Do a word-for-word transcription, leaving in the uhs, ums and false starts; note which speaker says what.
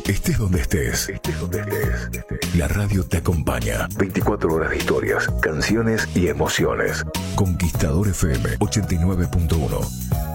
Speaker 1: Estés donde estés, estés donde estés, la radio te acompaña. veinticuatro horas de historias, canciones y emociones. Conquistador F M ochenta y nueve punto uno.